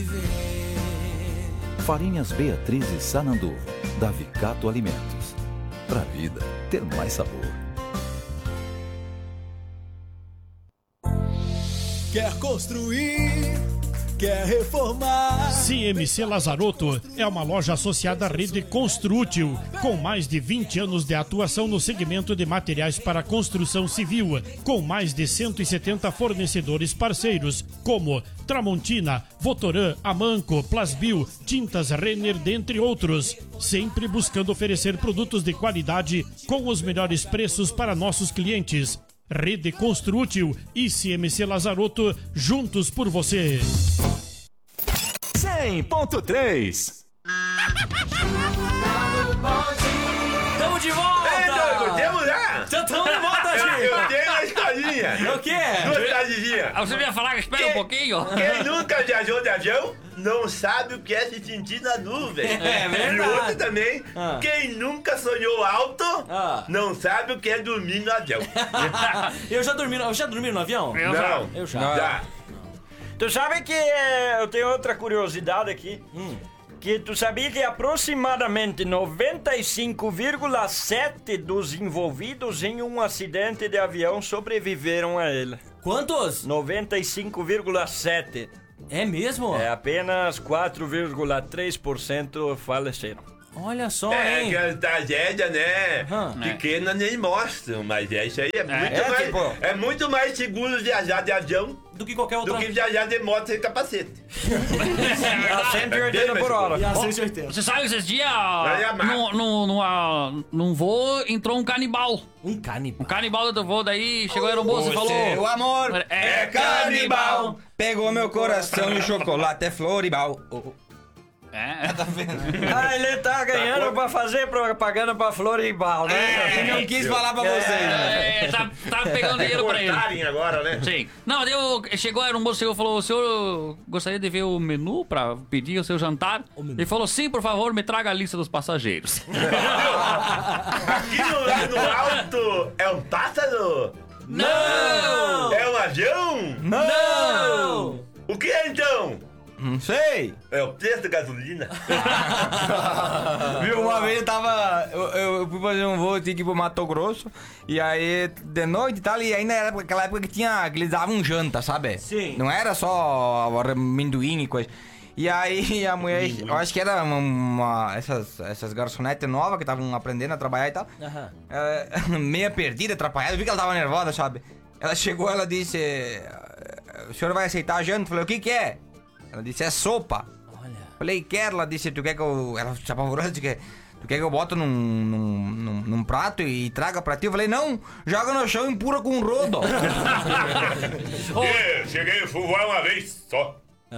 Farinhas Beatriz e Sananduva, da Vicato Alimentos. Pra vida ter mais sabor. Quer construir, quer reformar. CMC Lazarotto é uma loja associada à rede Construtil, com mais de 20 anos de atuação no segmento de materiais para construção civil, com mais de 170 fornecedores parceiros, como Tramontina, Votoran, Amanco, Plasbil, Tintas Renner, dentre outros. Sempre buscando oferecer produtos de qualidade com os melhores preços para nossos clientes. Rede Construtil e CMC Lazarotto, juntos por você. 100.3. Tamo de volta! Temos já! Já tamo de volta, gente! Eu tenho uma historinha! O quê? Duas historinhas! Você ia falar que espera um pouquinho? Quem nunca viajou de avião não sabe o que é se sentir na nuvem. É verdade. E outra também, quem nunca sonhou alto não sabe o que é dormir no avião. Eu já dormi no avião? Eu já. Tu sabe que eu tenho outra curiosidade aqui. Que tu sabia que aproximadamente 95,7% dos envolvidos em um acidente de avião sobreviveram a ele. Quantos? 95,7%. É mesmo? É, apenas 4,3% faleceram. Olha só, É, hein? que a tragédia, né? Pequena nem mostram, mas isso aí é muito mais seguro viajar de avião do que qualquer outra. do que viajar de moto sem capacete. A 180 por hora. E a 180. Você sabe que esses dias amar. num voo entrou um canibal. Um canibal? Um canibal do voo, daí chegou a aeromoça e falou: O amor é canibal, pegou meu coração e o chocolate é Floribal. Tá vendo? Ah, ele tá ganhando pra fazer propaganda pra Floribal, né? Eu não quis falar pra vocês, né? Tá pegando dinheiro pra ele. Cortarem agora, né? Sim. Não, chegou a aeromoça e falou: o senhor gostaria de ver o menu pra pedir o seu jantar? Ele falou: sim, por favor, me traga a lista dos passageiros. Aqui no alto é um pássaro? Não! É um avião? Não! O que é então? Não sei. É o preço da gasolina? Viu, uma vez eu tava. Eu fui fazer um voo, eu tinha que ir pro Mato Grosso. E aí, de noite e tal, e ainda era aquela época que eles davam janta, sabe? Sim. Não era só amendoim e coisa. E aí a mulher, eu acho que era essas garçonetes novas que estavam aprendendo a trabalhar e tal. Meia perdida, atrapalhada, eu vi que ela tava nervosa, sabe? Ela chegou, ela disse: o senhor vai aceitar a janta? Eu falei: o que é? Ela disse: é sopa. Olha. Falei: quer? Ela disse: tu quer que eu... Ela se apavorou, disse que... Tu quer que eu boto num prato e traga pra ti? Eu falei: não, joga no chão e empurra com um rodo. Cheguei a voar uma vez só.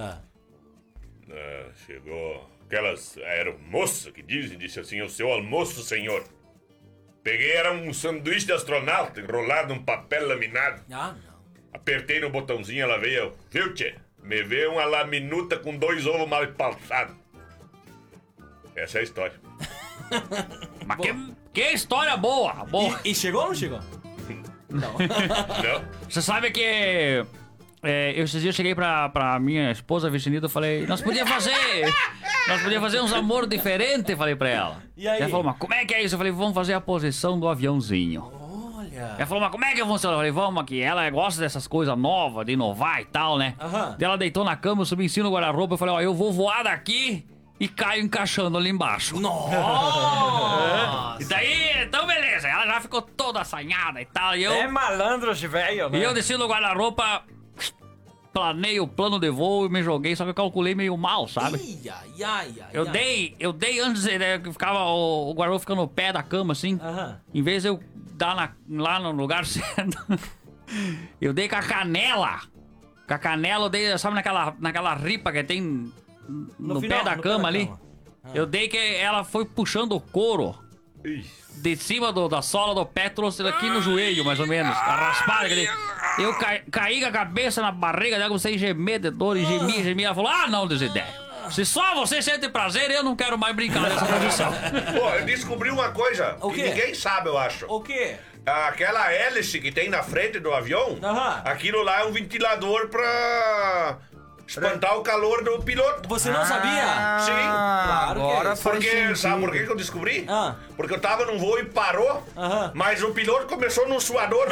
Ah. Chegou aquelas aeromoças que disse assim: o seu almoço, senhor. Peguei, era um sanduíche de astronauta enrolado num papel laminado. Ah, não. Apertei no botãozinho, ela veio: viu, tchê? Me veio uma laminuta com 2 ovos mal empalçados. Essa é a história. Mas que história boa! E chegou ou não chegou? Não. Não? Você sabe que esses dias eu cheguei pra minha esposa Virginita e falei: nós podíamos fazer uns amor diferentes, falei pra ela. E aí? Ela falou: mas como é que é isso? Eu falei: vamos fazer a posição do aviãozinho. Olha. Ela falou: mas como é que funciona? Eu falei: vamos aqui. Ela gosta dessas coisas novas, de inovar e tal, né? Aham. Daí ela deitou na cama, eu subi em cima do guarda-roupa. Eu falei: ó, eu vou voar daqui e caio encaixando ali embaixo. Nossa! E daí, então beleza. Ela já ficou toda assanhada e tal. E eu, É malandro esse velho, né? e eu desci no guarda-roupa, planei o plano de voo e me joguei, só que eu calculei meio mal, sabe? Ai. Eu dei antes, né, que ficava o guarda-roupa ficando no pé da cama, assim. Aham. Em vez de eu dar lá no lugar certo, eu dei com a canela. Com a canela eu dei, sabe, naquela ripa que tem no final, pé da no cama pé da ali. cama. Eu dei que ela foi puxando o couro de cima da sola do pé, trouxe ele aqui no joelho, mais ou menos. A raspada. Eu caí com a cabeça na barriga dela, comecei a gemer de dor e gemir. Ela falou: ah, não, Desidério. Se só você sente prazer, eu não quero mais brincar nessa posição. Pô, eu descobri uma coisa O que quê? ninguém sabe, eu acho. O quê? Aquela hélice que tem na frente do avião, Aham. aquilo lá é um ventilador espantar o calor do piloto. Você não sabia? Sim. Claro que agora é. faz Porque, sentido. sabe por que eu descobri? Ah. Porque eu tava num voo e parou, Aham. mas o piloto começou no suador.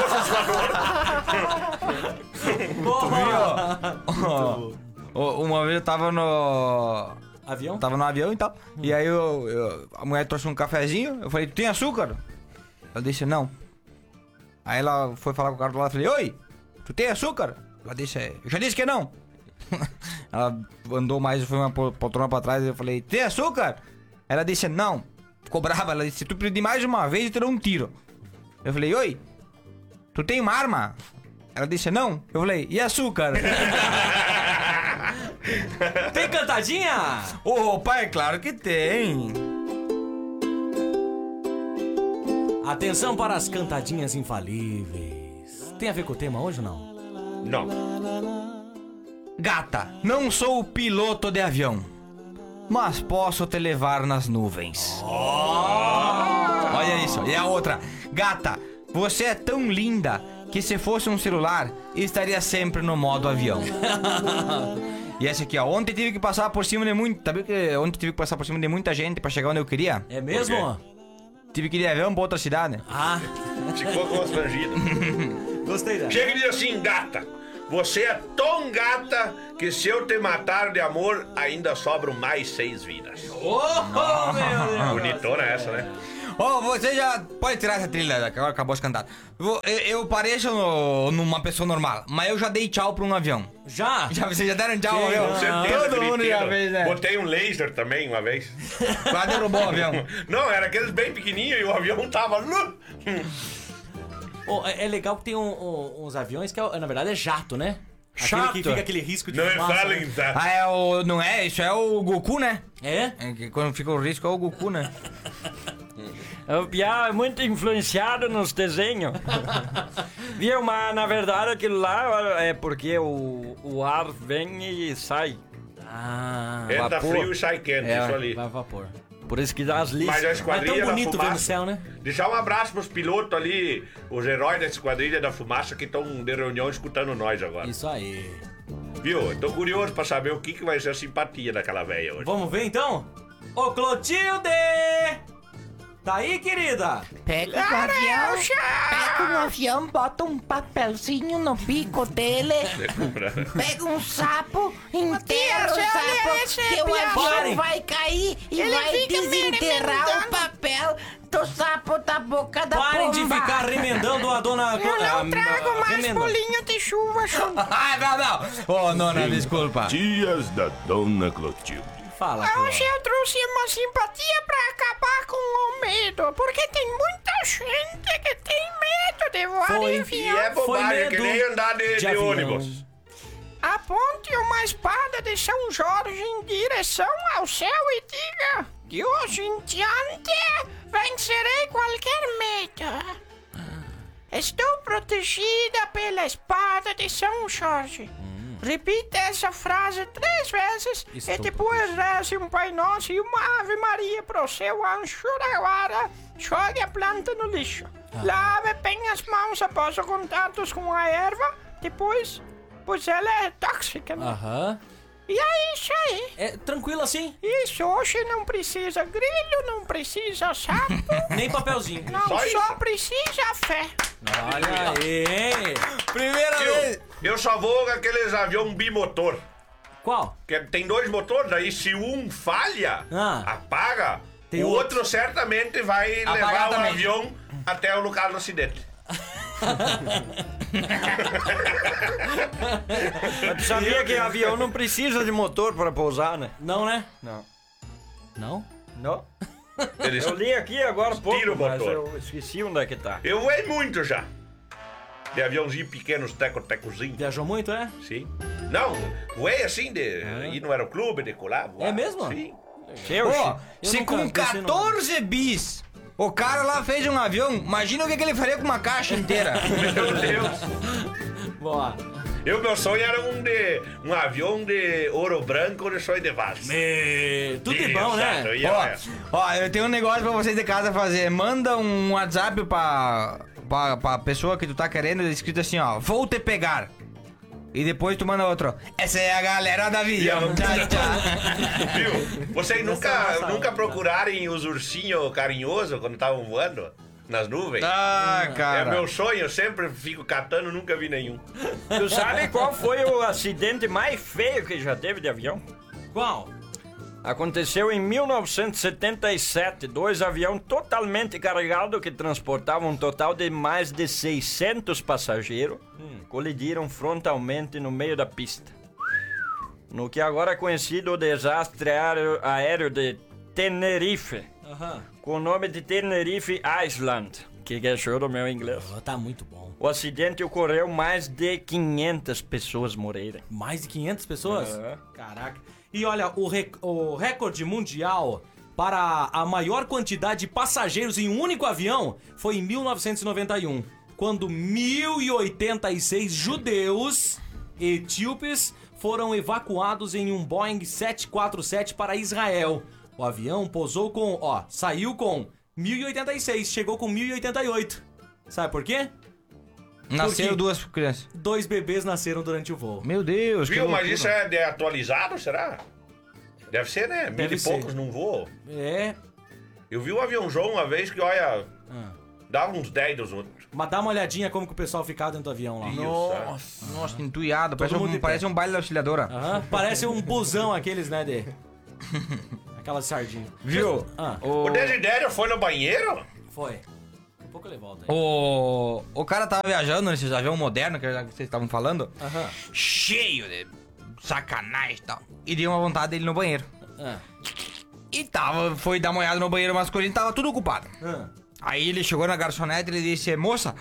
Uma vez eu tava no... Avião? Tava no avião e tal. E aí a mulher trouxe um cafezinho. Eu falei, tu tem açúcar? Ela disse, não. Aí ela foi falar com o cara do lado. Eu falei, oi, tu tem açúcar? Ela disse, eu já disse que não. Ela andou mais, foi uma poltrona pra trás. Eu falei, tem açúcar? Ela disse, não. Ficou brava. Ela disse, se tu pedir mais uma vez, eu te dou um tiro. Eu falei, oi, tu tem uma arma? Ela disse, não. Eu falei, e açúcar? Tem cantadinha? Ô, pai, claro que tem. Atenção para as cantadinhas infalíveis. Tem a ver com o tema hoje ou não? Não. Gata, não sou o piloto de avião, mas posso te levar nas nuvens. Olha isso. E a outra. Gata, você é tão linda que se fosse um celular, estaria sempre no modo avião. E essa aqui, ó. Ontem tive que passar por cima de muito... Sabia que ontem tive que passar por cima de muita gente pra chegar onde eu queria? É mesmo? Tive que ir de avião pra outra cidade. Ah, Ficou constrangido. gostei dela. Chega e diz assim, gata, você é tão gata que se eu te matar de amor, ainda sobram mais 6 vidas. Oh, meu Deus. Bonitona essa, né? Ô, você já pode tirar essa trilha, que agora acabou de cantar. Eu pareço numa pessoa normal, mas eu já dei tchau pra um avião. Já? Vocês já deram tchau Sim, ao avião? Com certeza, Todo mundo já griteiro. fez, né? Botei um laser também uma vez. Quase derrubou o avião. Não, era aqueles bem pequenininhos e o avião tava... Oh, é legal que tem uns aviões que, na verdade, é jato, né? Chato. Aquele que fica aquele risco de Não me fumaça, falem, né? tá? Ah, é o... Não é? Isso é o Goku, né? É? É que quando fica o risco é o Goku, né? O Piá é muito influenciado nos desenhos. Viu? Mas na verdade aquilo lá é porque o ar vem e sai. Ah, Entra vapor. frio e sai quente, isso ali. vai vapor. Por isso que dá as listas. Mas a Mas é esquadrilha tão da bonito ver no fumaça... céu, né? Deixar um abraço pros pilotos ali, os heróis da esquadrilha da fumaça que estão de reunião escutando nós agora. Isso aí. Viu? Tô curioso pra saber o que vai ser a simpatia daquela velha hoje. Vamos ver então? Ô, Clotilde! Tá aí, querida? Pega o avião, bota um papelzinho no bico dele, pega um sapo, enterra o sapo, que o avião Parem. vai cair e vai desenterrar o papel do sapo da boca da Parem de pomba. ficar remendando a dona... bolinho de chuva, Ah, não! Ô, nona, desculpa. Dias da Dona Clotilde. Fala, Cló. eu trouxe uma simpatia pra acabar com o medo, porque tem muita gente que tem medo de voar Foi. em E avião. é bobagem, é que medo nem andar de de avião. ônibus. Aponte uma espada de São Jorge em direção ao céu e diga: de hoje em diante vencerei qualquer medo. Estou protegida pela espada de São Jorge. Repita essa frase 3 vezes Estou e depois reze um Pai Nosso e uma Ave Maria pro seu anjo da guarda. Jogue a planta no lixo. Lave bem as mãos após os contatos com a erva. Depois, pois ela é tóxica, né? Aham. E é isso aí. É tranquilo assim? Isso, hoje não precisa grilo, não precisa sapo. Nem papelzinho. Não, Só isso? só precisa fé. Olha aí. Primeira vez. Eu só vou com aqueles aviões bimotor. Qual? Que tem 2 motores, daí se um falha, apaga, Tem o outro. outro certamente vai Apagar levar o também. avião até o local do acidente. Mas tu sabia que avião não precisa de motor para pousar, né? Não, né? Não. Não? Não? Eles... Eu li aqui agora há pouco, Tira o mas motor. eu esqueci onde é que tá. Eu voei muito já. De aviãozinho pequenos, teco-tecozinho. Viajou muito, é? Sim. Não, voei assim, de ir no aeroclube, decolar, voar. É mesmo? Sim. Pô, se nunca com pensei no- 14 bis o cara lá fez um avião, imagina o que ele faria com uma caixa inteira. Meu Deus. Boa. Meu sonho era um avião de ouro branco de sonho de vaso. Tudo de bom, né? Eu ia, Ó, eu tenho um negócio pra vocês de casa fazer. Manda um WhatsApp pra pessoa que tu tá querendo, escrito assim, ó, vou te pegar. E depois tu manda outro. Essa é a galera da avião. Tchau, tchau. Viu? Vocês nunca procuraram os ursinhos carinhosos quando estavam voando? Nas nuvens? Ah, cara. É meu sonho, eu sempre fico catando, nunca vi nenhum. Tu sabe qual foi o acidente mais feio que já teve de avião? Qual? Aconteceu em 1977. 2 aviões totalmente carregados que transportavam um total de mais de 600 passageiros colidiram frontalmente no meio da pista. No que agora é conhecido o desastre aéreo de Tenerife. Com o nome de Tenerife Island. Que achou do meu inglês? Tá muito bom. O acidente ocorreu, mais de 500 pessoas morreram. Mais de 500 pessoas? Caraca. E olha, o recorde mundial para a maior quantidade de passageiros em um único avião foi em 1991, quando 1.086 judeus etíopes foram evacuados em um Boeing 747 para Israel. O avião pousou saiu com 1.086, chegou com 1.088. Sabe por quê? Nasceram 2 crianças. 2 bebês nasceram durante o voo. Meu Deus, Viu, mas isso é atualizado, será? Deve ser, né? Deve 1000 e poucos num voo. É. Eu vi um aviãozão uma vez que, olha, dava uns 10 dos outros. Mas dá uma olhadinha como que o pessoal ficava dentro do avião lá. Nossa, entuiado. mundo Parece um baile da auxiliadora. Parece um busão aqueles, né, de... Aquela sardinha. Viu? O Desidério foi no banheiro? Foi. Um pouco ele volta aí. O cara tava viajando nesses aviões modernos que vocês estavam falando. Cheio de sacanagem e tal. E deu uma vontade dele no banheiro. E foi dar uma olhada no banheiro masculino e tava tudo ocupado. Aí ele chegou na garçonete e ele disse: moça,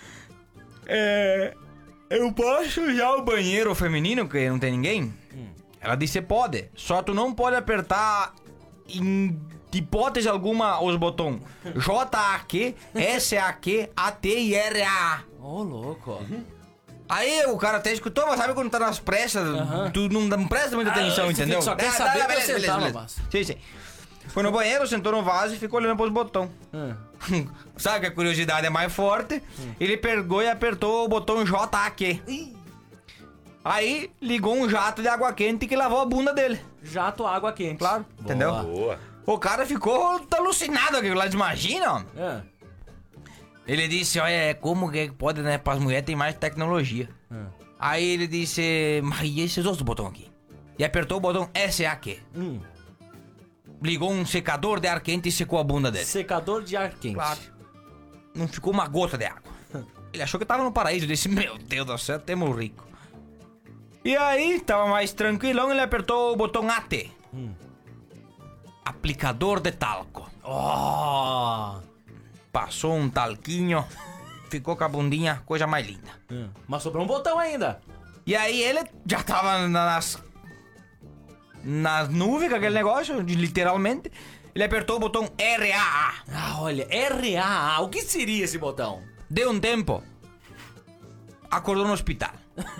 eu posso usar o banheiro feminino que não tem ninguém? Ela disse: pode, só tu não pode apertar em hipótese alguma os botões J-A-Q, S-A-Q, A-T e R-A. Ô, louco. Aí o cara até escutou, mas sabe quando tá nas pressas, tu não presta muita atenção, entendeu? Só quer saber pra sentar no vaso. Sim. Foi no banheiro, sentou no vaso e ficou olhando pros botões. Sabe que a curiosidade é mais forte? Ele pegou e apertou o botão J-A-Q. Aí ligou um jato de água quente que lavou a bunda dele. Jato, água quente. Claro, entendeu? Boa. O cara ficou alucinado aquilo lá, imagina. Ele disse: olha, como que pode, né? Para as mulheres tem mais tecnologia. Aí ele disse: mas e esses outros botões aqui? E apertou o botão S-A-Q. Ligou um secador de ar quente e secou a bunda dele. Secador de ar quente. Claro. Não ficou uma gota de água. Ele achou que tava no paraíso. Ele disse: meu Deus do céu, temos rico. E aí, tava mais tranquilão, ele apertou o botão AT. Aplicador de talco. Passou um talquinho, ficou com a bundinha, coisa mais linda. Mas sobrou um botão ainda. E aí ele já tava nas nuvens com aquele negócio, literalmente. Ele apertou o botão RAA. Olha, RAA. O que seria esse botão? Deu um tempo, acordou no hospital.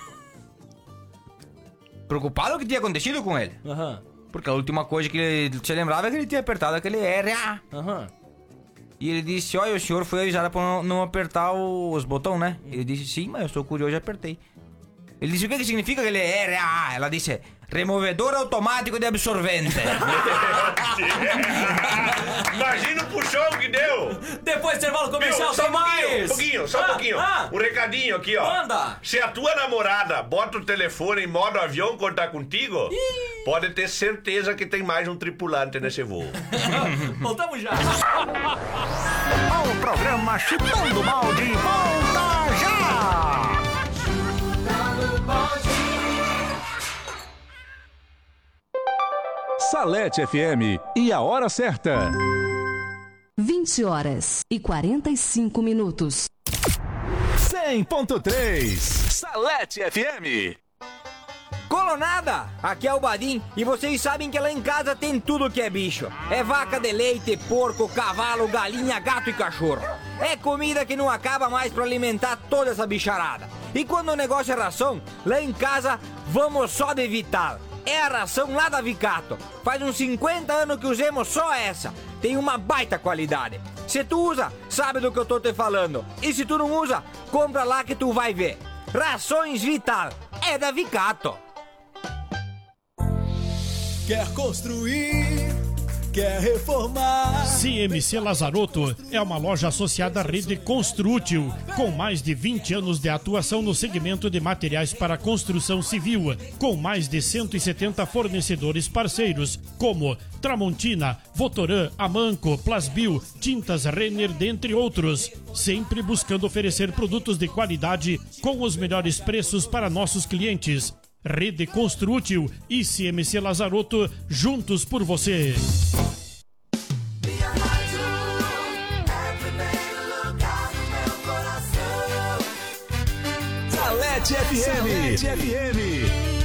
Preocupado com o que tinha acontecido com ele. Porque a última coisa que ele se lembrava é que ele tinha apertado aquele RA. E ele disse: olha, o senhor foi avisado pra não apertar os botões, né? Ele disse: sim, mas eu sou curioso e apertei. Ele disse: o que significa aquele RA? Ela disse: removedor automático de absorvente. Imagina o puxão que deu. Depois do intervalo comercial, só tem um mais. pouquinho. Um recadinho aqui, ó. Manda. Se a tua namorada bota o telefone em modo avião quando tá contigo, pode ter certeza que tem mais um tripulante nesse voo. Voltamos já. O programa Chutando Balde volta já! Salete FM e a hora certa. 20 horas e 45 minutos. 100.3 Salete FM. Colonada, aqui é o Badim e vocês sabem que lá em casa tem tudo que é bicho. É vaca de leite, porco, cavalo, galinha, gato e cachorro. É comida que não acaba mais pra alimentar toda essa bicharada. E quando o negócio é ração, lá em casa vamos só de Vital. É a ração lá da Vicato. Faz uns 50 anos que usemos só essa. Tem uma baita qualidade. Se tu usa, sabe do que eu tô te falando. E se tu não usa, compra lá que tu vai ver. Rações Vital. é da Vicato. Quer construir, quer reformar. CMC Lazarotto é uma loja associada à rede Construtil, com mais de 20 anos de atuação no segmento de materiais para construção civil, com mais de 170 fornecedores parceiros, como Tramontina, Votoran, Amanco, Plasbil, Tintas Renner, dentre outros. Sempre buscando oferecer produtos de qualidade com os melhores preços para nossos clientes. Rede Construtil e CMC Lazarotto, juntos por você. Salete FM.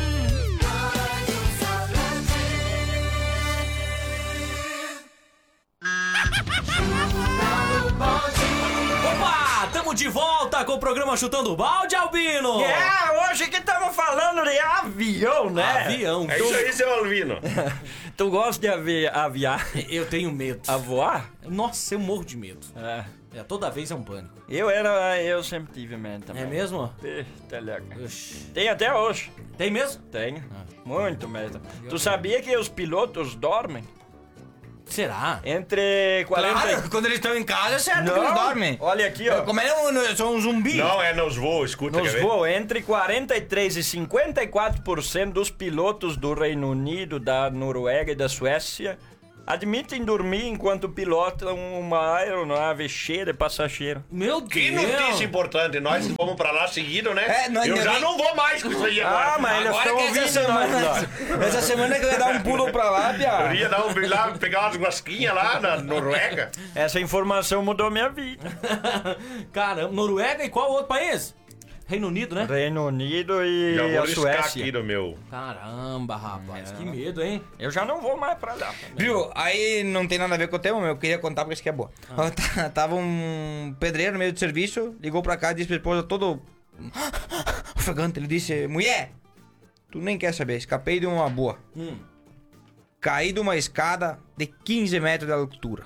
Opa, tamo de volta com o programa Chutando o Balde, Albino. Hoje que estamos falando de avião, né? Avião. É isso aí, seu Albino. Tu gosta de aviar? Eu tenho medo. A voar? Nossa, eu morro de medo. Toda vez é um pânico. Eu sempre tive medo também. É mesmo? Tem até hoje. Tem mesmo? Tenho. Muito medo. Tu sabia que os pilotos dormem? Será? Entre 40... Claro, quando eles estão em casa, é certo Não. que eles dormem. Olha aqui, ó. Como são um zumbi. Não, é nos voos, escuta. Nos voos, entre 43% e 54% dos pilotos do Reino Unido, da Noruega e da Suécia admitem dormir enquanto pilotam uma aeronave cheia de passageiros. Meu Deus! Que notícia importante, nós vamos pra lá seguido, né? Eu já não vou mais com isso aí agora. Ah, mas eles Agora estão que ouvindo essa nós semana, lá. essa semana que eu ia dar um pulo pra lá, Pia. Eu ia lá pegar umas guasquinhas lá na Noruega. Essa informação mudou minha vida. Caramba, Noruega e qual outro país? Reino Unido, né? Reino Unido e Já vou a riscar Suécia. aqui no meu. Caramba, rapaz, que medo, hein? Eu já não vou mais pra lá. Viu? Aí não tem nada a ver com o tema, mas eu queria contar porque isso aqui é boa. Tava um pedreiro no meio do serviço, ligou pra cá e disse pra esposa todo ofegante. Ele disse: mulher, tu nem quer saber, escapei de uma boa. Caí de uma escada de 15 metros de altura.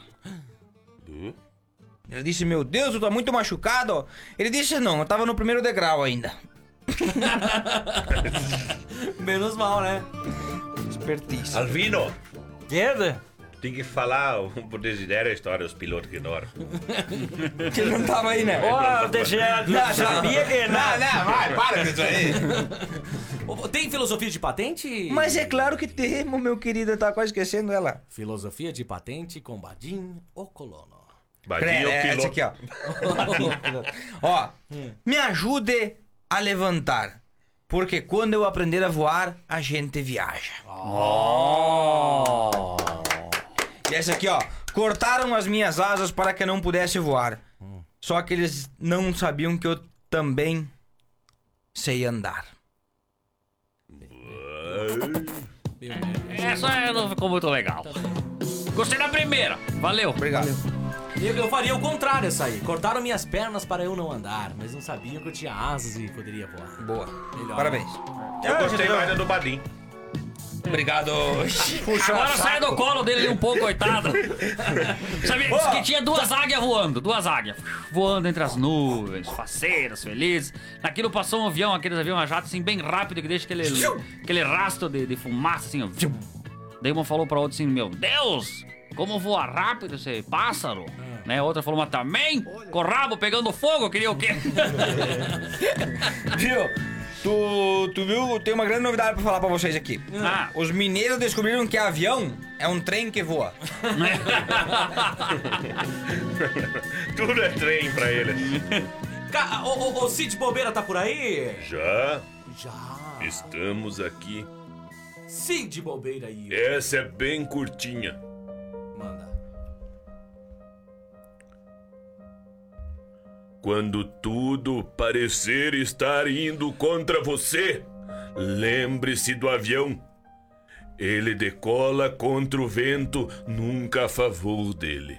Ele disse: meu Deus, tu tá muito machucado. Ele disse: não, eu tava no primeiro degrau ainda. Menos mal, né? Espertice. Albino, Guerra? tem que falar pro Desidério a história dos pilotos que dormem. Que ele não tava aí, né? Ó, não, sabia que não. Não, vai, para com isso aí. Tem filosofia de patente? Mas é claro que temos, meu querido, tá quase esquecendo ela. Filosofia de patente com Badim o colono. Badim o Essa piloto. aqui, ó. Ó, me ajude a levantar. Porque quando eu aprender a voar, a gente viaja. E essa aqui, ó. Cortaram as minhas asas para que eu não pudesse voar. Só que eles não sabiam que eu também sei andar. Essa não ficou muito legal. Gostei da primeira. Valeu. Obrigado. Eu faria o contrário essa aí. Cortaram minhas pernas para eu não andar, mas não sabiam que eu tinha asas e poderia voar. Boa. Melhor. Parabéns. Eu gostei mais da do Badim. Obrigado. Agora sai do colo dele um pouco, coitado. Sabia que tinha duas águias voando. Duas águias voando entre as nuvens, faceiras, felizes. Naquilo passou um avião, aqueles aviões a jato assim, bem rápido, que deixa aquele rastro de fumaça assim, ó. Daí uma falou pra outra assim: meu Deus, como voa rápido esse pássaro. Né? Outra falou: mas também com o rabo pegando fogo, eu queria o quê? Viu? Tu viu? Tem uma grande novidade pra falar pra vocês aqui. Os mineiros descobriram que avião é um trem que voa. Tudo é trem pra eles. O Cid Bobeira tá por aí? Já? Já. Estamos aqui. Cid Bobeira aí. Essa é bem curtinha. Manda. Quando tudo parecer estar indo contra você, lembre-se do avião. Ele decola contra o vento, nunca a favor dele.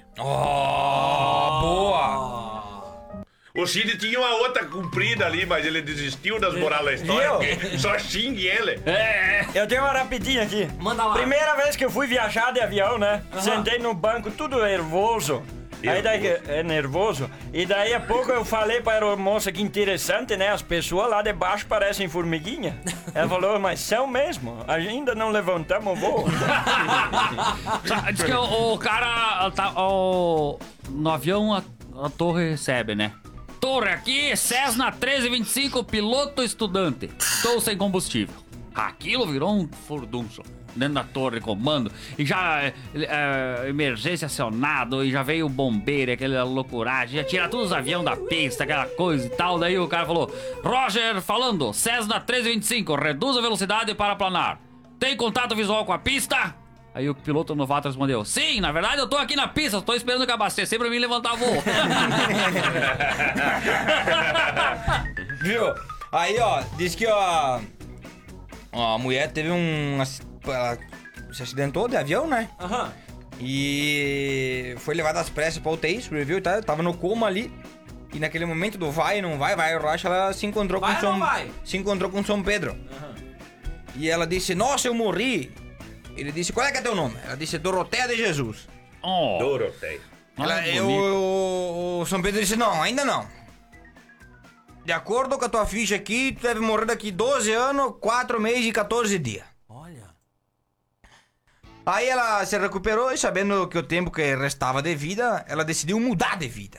Boa! O Cid tinha uma outra comprida ali, mas ele desistiu das moral da história, porque só xingue ele. Eu tenho uma rapidinha aqui. Manda lá. Primeira vez que eu fui viajar de avião, né? Sentei no banco, tudo nervoso. Aí daí é nervoso. E daí a pouco eu falei pra aeromoça que interessante, né? As pessoas lá de baixo parecem formiguinha. Ela falou, mas são mesmo. Ainda não levantamos o voo. Diz que o cara no avião a torre recebe, né? Torre aqui, Cessna 1325, piloto estudante. Estou sem combustível. Aquilo virou um furdunço dentro da torre de comando. E já emergência acionado. E já veio o bombeiro, aquela loucuragem. Já tira todos os aviões da pista, aquela coisa e tal. Daí o cara falou: Roger falando, Cessna 1325, reduz a velocidade para planar. Tem contato visual com a pista? Aí o piloto novato respondeu: sim, na verdade eu tô aqui na pista, estou esperando que abastecer pra mim levantar voo. Viu? Aí, ó, diz que, ó, a mulher teve ela se acidentou de avião, né? Aham. E foi levada às pressas pra UTI, sobreviveu e tal, tava no coma ali. E naquele momento do vai e não vai, eu acho, ela se encontrou se encontrou com São Pedro. Aham. E ela disse: nossa, eu morri. Ele disse: qual é que é teu nome? Ela disse: Doroteia de Jesus. Oh. Doroteia. O São Pedro disse: não, ainda não. De acordo com a tua ficha aqui, tu deve morrer daqui 12 anos, 4 meses e 14 dias. Olha. Aí ela se recuperou e, sabendo que o tempo que restava de vida, ela decidiu mudar de vida.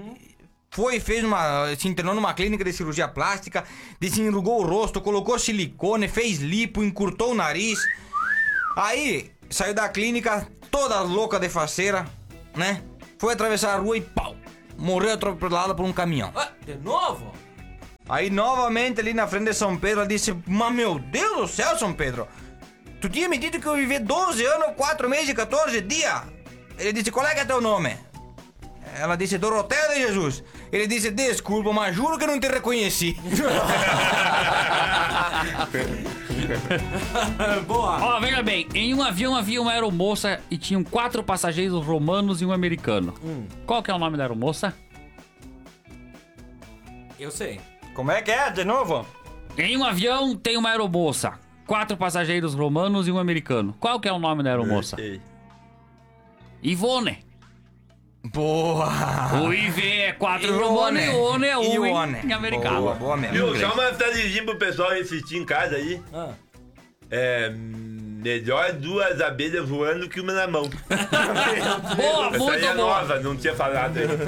Se internou numa clínica de cirurgia plástica, desenrugou o rosto, colocou silicone, fez lipo, encurtou o nariz. Aí saiu da clínica toda louca de faceira, né? Foi atravessar a rua e pau! Morreu atropelada por um caminhão. De novo? Aí novamente ali na frente de São Pedro ela disse: mas meu Deus do céu, São Pedro, tu tinha me dito que eu ia viver 12 anos, 4 meses e 14 dias. Ele disse: qual é que é teu nome? Ela disse: Doroteia de Jesus. Ele disse: desculpa, mas juro que não te reconheci. Boa. Ó, veja bem, em um avião havia uma aeromoça e tinham 4 passageiros romanos e um americano. Qual que é o nome da aeromoça? Eu sei. Como é que é? De novo? Em um avião tem uma aeromoça, 4 passageiros romanos e um americano. Qual que é o nome da aeromoça? Boa! Ivone. O IV é 4 romano e o One é um americano. Boa mesmo. Viu, só uma frasezinha pro pessoal assistir em casa aí. Melhor 2 abelhas voando que uma na mão. Boa, Essa muito aí é boa. nova, não tinha falado aí.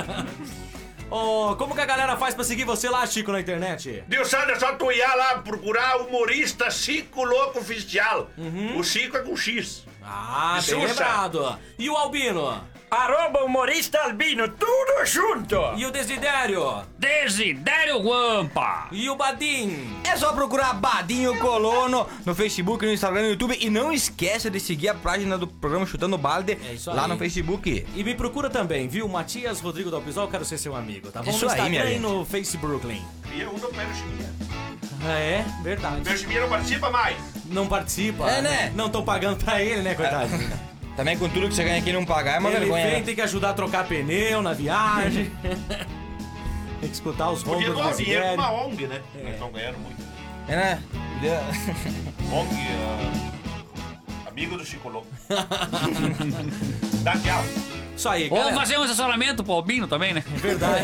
Como que a galera faz pra seguir você lá, Chico, na internet? Deus sabe, é só tu ir lá procurar o humorista Chico Louco Oficial. O Chico é com X. Ah, bem lembrado. E o Albino? @humorista Albino, tudo junto. E o Desidério? Desidério Guampa. E o Badim? É só procurar Badinho Colono no Facebook, no Instagram, no YouTube. E não esqueça de seguir a página do programa Chutando Balde lá no Facebook. E me procura também, viu? Matias Rodrigo Dalpisol, quero ser seu amigo, tá bom? Isso no aí, Instagram minha e gente. no Facebook. E eu não pego Chiminha. É, verdade. Meu Chiminha não participa mais. Não participa. É, né? Não estão pagando pra ele, né, coitadinho? Também com tudo que você ganha aqui não pagar é uma Ele vergonha. vem, Né? tem que ajudar a trocar pneu na viagem. Tem que escutar os rombos Podia do doar dinheiro pra Desidério. uma ONG, né? Eles estão ganhando muito. É, né? ONG, amigo do Chico Louco. Dá tchau. Isso aí, Vamos galera. fazer um estacionamento pro Albino também, né? Verdade.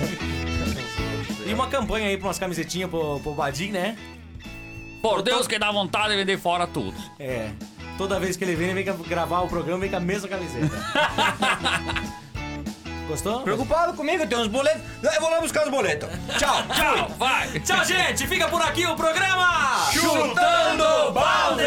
E uma campanha aí pra umas camisetinhas pro Badim, né? Por Deus que dá vontade de vender fora tudo. É. Toda vez que ele vem gravar o programa, vem com a mesma camiseta. Gostou? Preocupado comigo, tem uns boletos. Eu vou lá buscar os boletos. Tchau. Tchau, vai. Tchau, gente. Fica por aqui o programa Chutando Balde!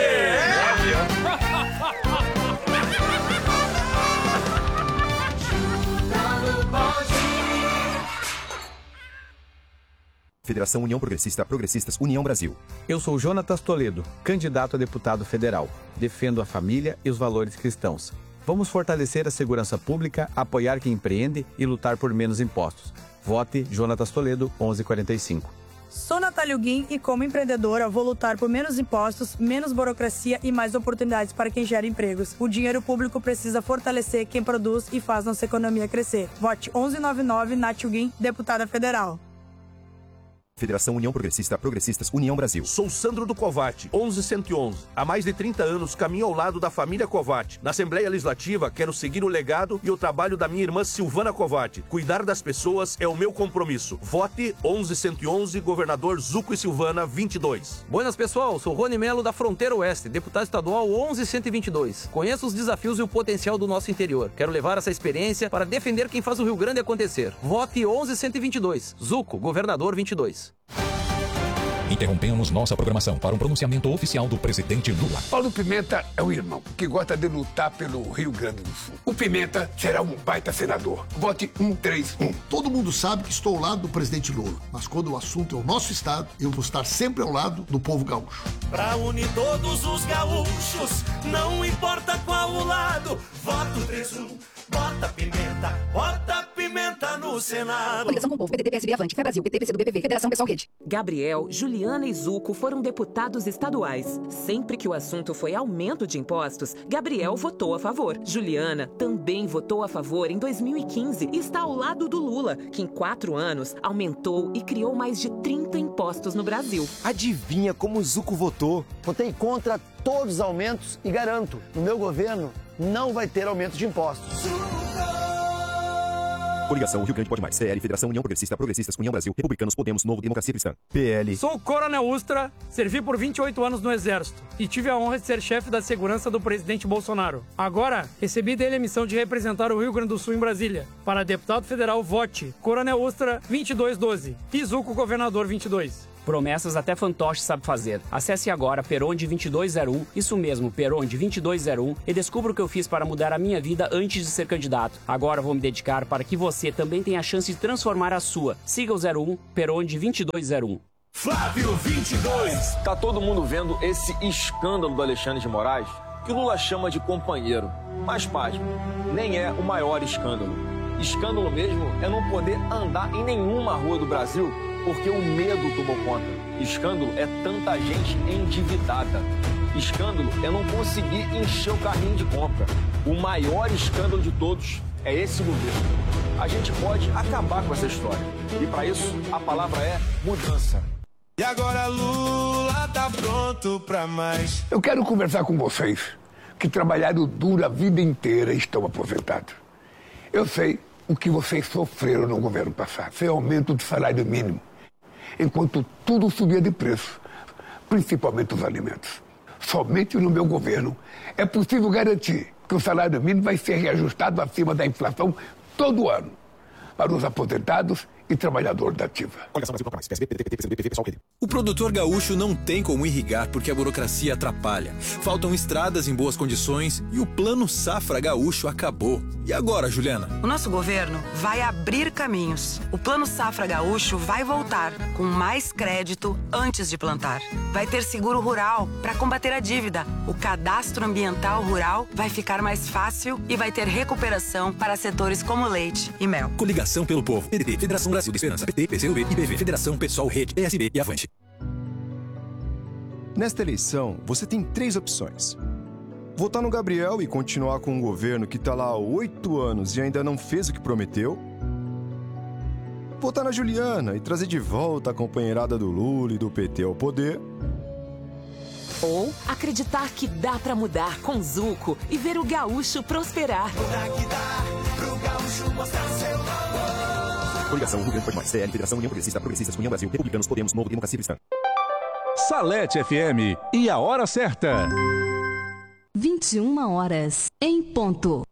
Federação União Progressista, Progressistas União Brasil. Eu sou Jonatas Toledo, candidato a deputado federal. Defendo a família e os valores cristãos. Vamos fortalecer a segurança pública, apoiar quem empreende e lutar por menos impostos. Vote Jonatas Toledo, 1145. Sou Natália Guim e, como empreendedora, vou lutar por menos impostos, menos burocracia e mais oportunidades para quem gera empregos. O dinheiro público precisa fortalecer quem produz e faz nossa economia crescer. Vote 1199, Nath Guim, deputada federal. Federação União Progressista, Progressistas, União Brasil. Sou Sandro do Covatti, 11111. Há mais de 30 anos caminho ao lado da família Covatti. Na Assembleia Legislativa, quero seguir o legado e o trabalho da minha irmã Silvana Covatti. Cuidar das pessoas é o meu compromisso. Vote 11111, governador Zuco e Silvana, 22. Buenas, pessoal. Sou Rony Melo da Fronteira Oeste, deputado estadual 11122. Conheço os desafios e o potencial do nosso interior. Quero levar essa experiência para defender quem faz o Rio Grande acontecer. Vote 11122. Zuco, governador 22. Interrompemos nossa programação para um pronunciamento oficial do presidente Lula. Paulo Pimenta é um irmão que gosta de lutar pelo Rio Grande do Sul. O Pimenta será um baita senador. Vote 131. Todo mundo sabe que estou ao lado do presidente Lula, mas quando o assunto é o nosso estado, eu vou estar sempre ao lado do povo gaúcho. Pra unir todos os gaúchos, não importa qual o lado, voto 31. Bota pimenta no Senado. Coligação com o Povo, PDT, PSB, Avante, Fé Brasil, PT, PC do BPV, Federação Pessoal Rede. Gabriel, Juliana e Zuco foram deputados estaduais. Sempre que o assunto foi aumento de impostos, Gabriel votou a favor. Juliana também votou a favor em 2015 e está ao lado do Lula, que em 4 anos aumentou e criou mais de 30 impostos no Brasil. Adivinha como o Zuco votou? Votei contra todos os aumentos e garanto, no meu governo não vai ter aumento de impostos. Coligação Rio Grande Pode Mais. CL, Federação União Progressista, Progressistas, União Brasil, Republicanos, Podemos, Novo, Democracia Cristã. PL. Sou Coronel Ustra, servi por 28 anos no Exército e tive a honra de ser chefe da segurança do presidente Bolsonaro. Agora, recebi dele a missão de representar o Rio Grande do Sul em Brasília. Para deputado federal, vote Coronel Ustra 2212 e Zuco Governador 22. Promessas até fantoche sabe fazer. Acesse agora Peronde 2201, isso mesmo, Peronde 2201, e descubra o que eu fiz para mudar a minha vida antes de ser candidato. Agora vou me dedicar para que você também tenha a chance de transformar a sua. Siga o 01, Peronde 2201. Flávio 22. Tá todo mundo vendo esse escândalo do Alexandre de Moraes, que o Lula chama de companheiro. Mas, pasme, nem é o maior escândalo. Escândalo mesmo é não poder andar em nenhuma rua do Brasil porque o medo tomou conta. Escândalo é tanta gente endividada. Escândalo é não conseguir encher o carrinho de compra. O maior escândalo de todos é esse governo. A gente pode acabar com essa história. E para isso, a palavra é mudança. E agora Lula tá pronto pra mais. Eu quero conversar com vocês que trabalharam duro a vida inteira e estão aposentados. Eu sei o que vocês sofreram no governo passado. Foi aumento do salário mínimo, enquanto tudo subia de preço, principalmente os alimentos. Somente no meu governo é possível garantir que o salário mínimo vai ser reajustado acima da inflação todo ano para os aposentados e trabalhador da ativa. O produtor gaúcho não tem como irrigar porque a burocracia atrapalha. Faltam estradas em boas condições e o plano Safra Gaúcho acabou. E agora, Juliana? O nosso governo vai abrir caminhos. O plano Safra Gaúcho vai voltar com mais crédito antes de plantar. Vai ter seguro rural para combater a dívida. O cadastro ambiental rural vai ficar mais fácil e vai ter recuperação para setores como leite e mel. Coligação pelo Povo. PDT, Federação Brasil de Esperança, PT, PCdoB, IBV, Federação Pessoal, Rede, PSB e Avante. Nesta eleição, você tem 3 opções. Votar no Gabriel e continuar com um governo que está lá há 8 anos e ainda não fez o que prometeu. Votar na Juliana e trazer de volta a companheirada do Lula e do PT ao poder. Ou acreditar que dá pra mudar com Zuco e ver o gaúcho prosperar. Que dá pro gaúcho mostrar seu valor. Coligação Rio Grande Pode Mais. CL, Federação União Progressista, Progressistas, União Brasil, Republicanos, Podemos, Novo, Democracia Cristã. Salete FM e a hora certa. 21 horas em ponto.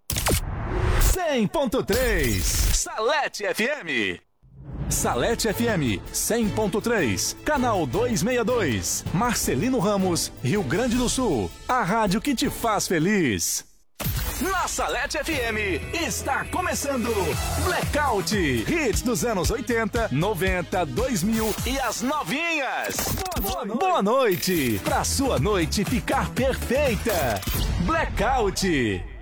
100.3 Salete FM. Salete FM 100.3, canal 262, Marcelino Ramos, Rio Grande do Sul. A rádio que te faz feliz. Na Salete FM está começando Blackout, hits dos anos 80, 90, 2000 e as novinhas. Boa noite, pra sua noite ficar perfeita. Blackout.